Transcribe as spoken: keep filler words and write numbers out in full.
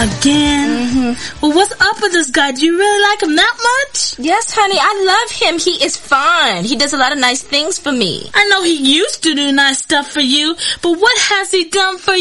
Again? Mm-hmm. Well, what's up with this guy? Do you really like him that much? Yes, honey, I love him. He is fun. He does a lot of nice things for me. I know he used to do nice stuff for you, but what has he done for you?